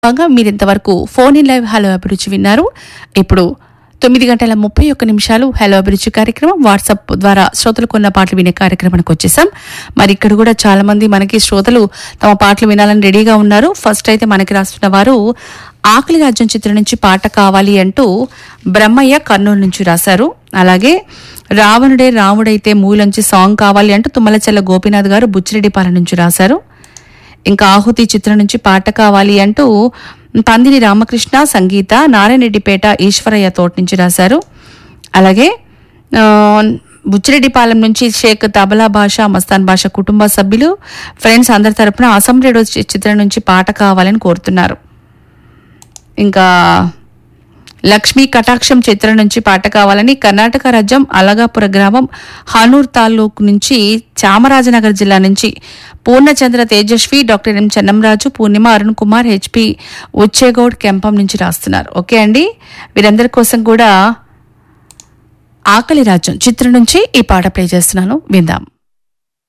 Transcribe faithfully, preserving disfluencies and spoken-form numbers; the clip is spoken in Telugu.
బాగా మీరింతవరకు ఫోన్ ఇన్ లైవ్ హలో అభిరుచి విన్నారు. ఇప్పుడు తొమ్మిది గంటల ముప్పై ఒక్క నిమిషాలు హలో అభిరుచి కార్యక్రమం వాట్సాప్ ద్వారా శ్రోతలు కొన్న పాటలు వినే కార్యక్రమానికి వచ్చేసాం. మరి ఇక్కడ కూడా చాలా మంది మనకి శ్రోతలు తమ పాటలు వినాలని రెడీగా ఉన్నారు. ఫస్ట్ అయితే మనకి రాస్తున్న వారు ఆకలి రాజ్యం చిత్రం నుంచి పాట కావాలి అంటూ బ్రహ్మయ్య కర్నూలు నుంచి రాశారు. అలాగే రావణుడే రాముడైతే మూలంచి సాంగ్ కావాలి అంటూ తుమ్మలచెల్ల గోపీనాథ్ గారు బుచ్చిరెడ్డిపాలెం నుంచి రాశారు. ఇంకా ఆహుతి చిత్రం నుంచి పాట కావాలి అంటూ పందిని రామకృష్ణ సంగీత నారాయణరెడ్డిపేట ఈశ్వరయ్య తోట నుంచి రాశారు. అలాగే బుచ్చిరెడ్డిపాలెం నుంచి షేక్ తబలా భాష మస్తాన్ భాష కుటుంబ సభ్యులు ఫ్రెండ్స్ అందరి తరపున అసంబ్రేడో చిత్రం నుంచి పాట కావాలని కోరుతున్నారు. ఇంకా లక్ష్మీ కటాక్షం చిత్రం నుంచి పాట కావాలని కర్ణాటక రాజ్యం అలగాపుర గ్రామం హానూర్ తాలూక్ నుంచి చామరాజనగర్ జిల్లా నుంచి పూర్ణచంద్ర తేజస్వి డాక్టర్ ఎం చెన్నంరాజు పూర్ణిమ అరుణ్ కుమార్ హెచ్పి ఉచ్చేగౌడ్ కెంపం నుంచి రాస్తున్నారు. ఓకే అండి, వీరందరి కోసం కూడా ఆకలి రాజ్యం చిత్రం నుంచి ఈ పాట ప్లే చేస్తున్నాను, విందాం.